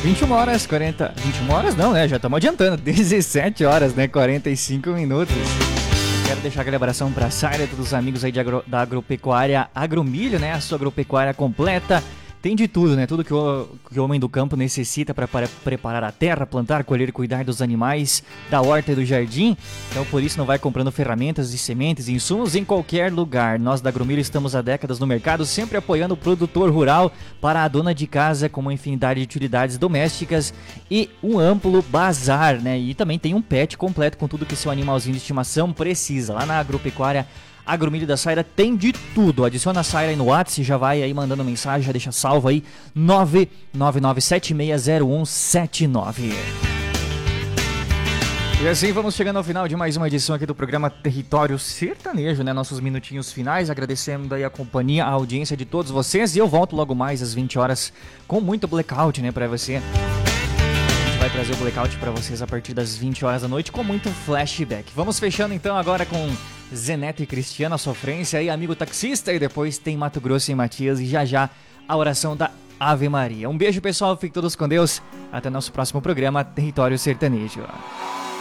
21 horas, 40... 21 horas não, né? Já estamos adiantando. 17 horas, né? 45 minutos. Quero deixar aquele abração para a Saira e todos os amigos aí da agropecuária Agromilho, né? A sua agropecuária completa. Tem de tudo, né? Tudo que o homem do campo necessita para preparar a terra, plantar, colher e cuidar dos animais, da horta e do jardim. Então, por isso, não vai comprando ferramentas e sementes e insumos em qualquer lugar. Nós da Agromilho estamos há décadas no mercado, sempre apoiando o produtor rural para a dona de casa, com uma infinidade de utilidades domésticas e um amplo bazar, né? E também tem um pet completo com tudo que seu animalzinho de estimação precisa. Lá na agropecuária Agromilho da Saira tem de tudo. Adiciona a Saira aí no WhatsApp, já vai aí mandando mensagem, já deixa salvo aí 999760179. E assim vamos chegando ao final de mais uma edição aqui do programa Território Sertanejo, né? Nossos minutinhos finais, agradecendo aí a companhia, a audiência de todos vocês, e eu volto logo mais às 20 horas com muito blackout, né, pra você. A gente vai trazer o blackout pra vocês a partir das 20 horas da noite com muito flashback. Vamos fechando então agora com Zeneto e Cristiano, a sofrência aí, amigo taxista, e depois tem Mato Grosso e Matias, e já a oração da Ave Maria. Um beijo, pessoal, fiquem todos com Deus, até nosso próximo programa Território Sertanejo.